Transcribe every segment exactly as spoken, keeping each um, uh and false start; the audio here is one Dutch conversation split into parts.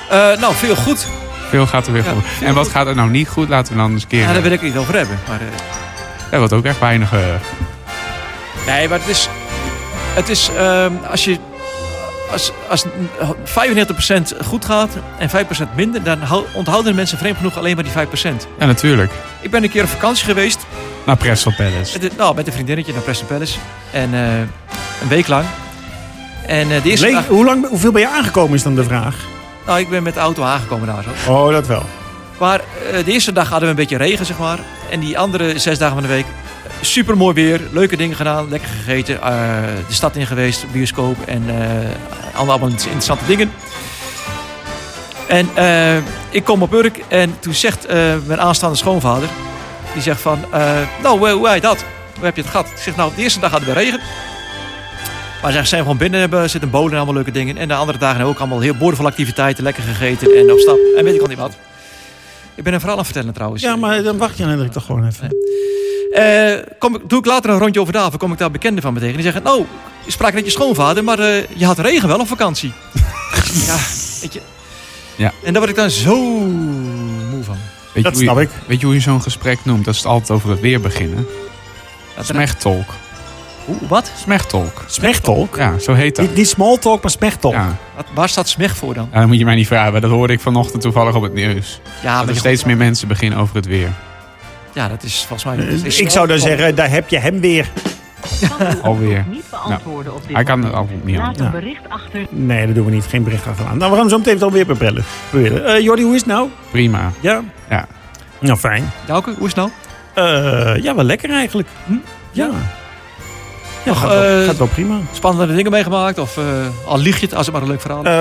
Uh, nou, veel goed. Veel gaat er weer ja, goed. En wat goed. Gaat er nou niet goed? Laten we dan eens een keer... Ja, daar wil ik het niet over hebben. Maar, uh... ja, wat ook echt weinig... Uh... Nee, maar het is... Het is... Uh, als je... Als, als vijfennegentig procent goed gaat en vijf procent minder... dan onthouden de mensen vreemd genoeg alleen maar die vijf procent. Ja, natuurlijk. Ik ben een keer op vakantie geweest. Naar Preston Palace. Met, nou, met een vriendinnetje naar Preston Palace. En uh, een week lang. En, uh, de eerste Le- dag... Hoe lang, hoeveel ben je aangekomen is dan de vraag? Nou, ik ben met de auto aangekomen daar zo. Oh, dat wel. Maar uh, de eerste dag hadden we een beetje regen, zeg maar. En die andere zes dagen van de week... Super mooi weer, leuke dingen gedaan, lekker gegeten. Uh, de stad in geweest, bioscoop en uh, allemaal interessante dingen. En uh, ik kom op Urk en toen zegt uh, mijn aanstaande schoonvader... Die zegt van, uh, nou, hoe heet dat? Hoe heb je het gehad? Ik zeg, nou, de eerste dag hadden we regen. Maar ze zijn gewoon binnen, hebben zitten bolen en allemaal leuke dingen. En de andere dagen ook allemaal heel boordevol activiteiten, lekker gegeten en op stap. En weet ik al niet wat. Ik ben een verhaal aan het vertellen trouwens. Ja, maar dan wacht je Hendrik toch gewoon even. Nee. Uh, kom, doe ik later een rondje over de haven, kom ik daar bekenden van me tegen. Die zeggen, nou, je sprak net je schoonvader, maar uh, je had regen wel op vakantie. Ja, weet je. Ja. En daar word ik dan zo moe van. Weet dat je snap je, ik. Weet je hoe je zo'n gesprek noemt? Dat is het altijd over het weer beginnen. Smechtolk. Hoe, wat? Smechtolk. Smechtolk? Ja, zo heet dat. Niet, niet smalltalk, maar smechtolk. Ja. Wat, waar staat smech voor dan? Ja, dat moet je mij niet vragen. Dat hoorde ik vanochtend toevallig op het nieuws. Ja, dat er steeds goed... meer mensen beginnen over het weer. Ja, dat is volgens mij... Is ik zou dan zeggen, daar heb je hem weer. Alweer. Niet beantwoorden nou, op dit hij kan het altijd niet aan. Laat een bericht achter. Nee, dat doen we niet. Geen bericht achteraan. Nou, we gaan zo meteen alweer bepellen. Uh, Jordi, hoe is het nou? Prima. Ja? Ja. Nou, fijn. Jouke, hoe is het nou? Uh, ja, wel lekker eigenlijk. Hm? Ja. Ja, Nog, gaat, wel, uh, gaat wel prima. Spannende dingen meegemaakt? Of uh, al lieg je het, als het maar een leuk verhaal is?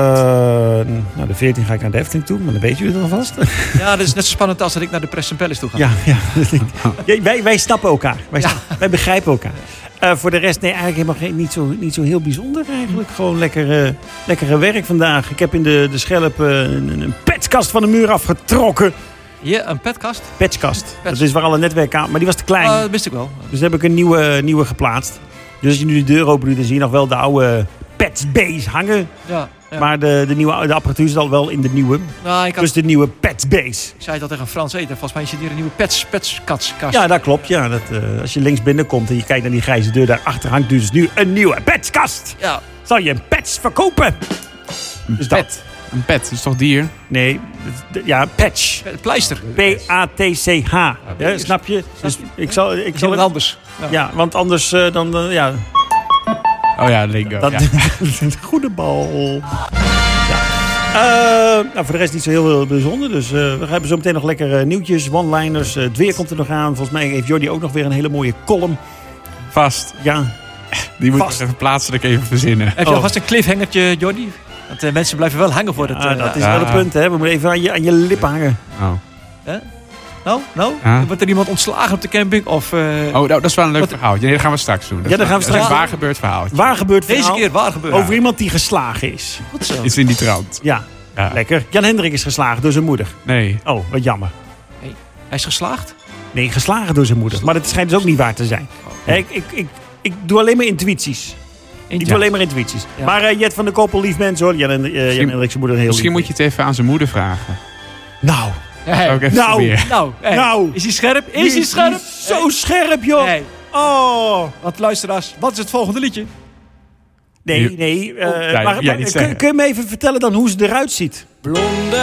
Uh, nou, de veertien ga ik naar de Efteling toe, maar dan weet je het alvast. Ja, dat is net zo spannend als dat ik naar de Preston Palace toe ga. Ja, ja. ja wij, wij snappen elkaar. Wij, ja. snappen, wij begrijpen elkaar. Uh, voor de rest, nee, eigenlijk helemaal geen, niet, zo, niet zo heel bijzonder eigenlijk. Gewoon lekker, uh, lekkere werk vandaag. Ik heb in de, de schelp uh, een, een petskast van de muur afgetrokken. Ja, een petkast? Petskast. Dat is waar alle netwerken aan, maar die was te klein. Uh, dat wist ik wel. Dus dan heb ik een nieuwe, nieuwe geplaatst. Dus als je nu de deur open doet, dan zie je nog wel de oude Petsbase hangen. Ja, ja. Maar de, de, nieuwe, de apparatuur zit al wel in de nieuwe. Nou, ik had... Dus de nieuwe Petsbase. Ik zei dat tegen Frans eten. Volgens mij zit hier een nieuwe pets, petskast. Ja, dat klopt. Ja, dat, uh, als je links binnenkomt en je kijkt naar die grijze deur daarachter hangt dus nu een nieuwe petskast. Ja. Zal je een pets verkopen? Een dus pet? Dat. Een pet, is toch dier? Nee, ja, patch. Pleister. P A T C H. Ja, ja, snap je? Dus ik zal, ik zal het anders. Ja. ja, want anders uh, dan, uh, ja... Oh ja, lingo. Dat, ja. Goede bal. Ja. Uh, nou, voor de rest niet zo heel, heel bijzonder. Dus uh, we hebben zo meteen nog lekker uh, nieuwtjes, one-liners. Uh, het weer komt er nog aan. Volgens mij heeft Jordi ook nog weer een hele mooie column. Vast. Ja. Die moet Vast. ik even plaatselijk even verzinnen. Heb je oh. alvast een cliffhangertje, Jordi? Want uh, mensen blijven wel hangen voor het... Uh, ah, dat is ja. wel een punt, hè. We moeten even aan je, aan je lippen hangen. Oh. Huh? Nou, nou? Ja. Wordt er iemand ontslagen op de camping? Of, uh... Oh, nou, dat is wel een leuk Wat... verhaal. Nee, dat gaan we straks doen. Dat ja, dat gaan we straks doen. Waar gebeurt verhaal? Waar gebeurt Deze verhaal? keer waar gebeurt Over ja. iemand die geslagen is. Goed zo. Is in die trant. Ja, ja. Lekker. Jan Hendrik is geslagen door zijn moeder. Nee. Oh, wat jammer. Hey, hij is geslaagd? Nee, geslagen door zijn moeder. Maar dat schijnt dus ook niet waar te zijn. Oh. He, ik, ik, ik, ik doe alleen maar intuïties. Ik doe ja. alleen maar intuïties. Ja. Maar uh, Jet van de Koppel, lief mens hoor. Jan, uh, Jan Hendrik zijn moeder heel Misschien lief. moet je het even aan zijn moeder vragen. Nou. Hey. Nou, nou, hey. nou. Is hij scherp? Is hij scherp? Zo hey. scherp, joh. Hey. Oh. Wat luisteraars, wat is het volgende liedje? Nee, nee. Uh, oh, maar, maar, kun, kun je me even vertellen dan hoe ze eruit ziet? Blonde